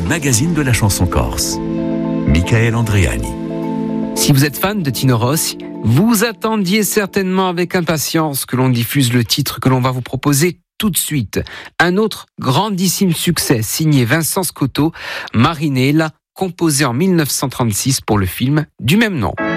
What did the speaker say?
magazine de la chanson corse. Michael Andreani. Si vous êtes fan de Tino Rossi, vous attendiez certainement avec impatience que l'on diffuse le titre que l'on va vous proposer tout de suite. Un autre grandissime succès signé Vincent Scotto, Marinella, composé en 1936 pour le film du même nom.